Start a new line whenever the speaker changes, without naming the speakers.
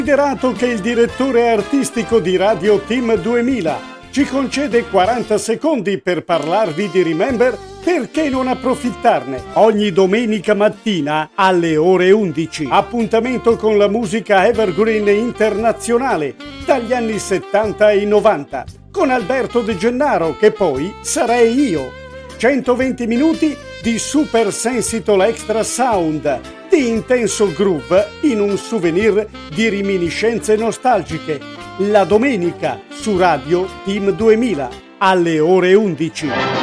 Considerato che il direttore artistico di Radio Team 2000 ci concede 40 secondi per parlarvi di Remember, perché non approfittarne? Ogni domenica mattina alle ore 11. Appuntamento con la musica evergreen internazionale dagli anni 70 e 90 con Alberto De Gennaro, che poi sarei io. 120 minuti di super sensible extra sound, di intenso groove in un souvenir di reminiscenze nostalgiche. La domenica su Radio Team 2000 alle ore 11.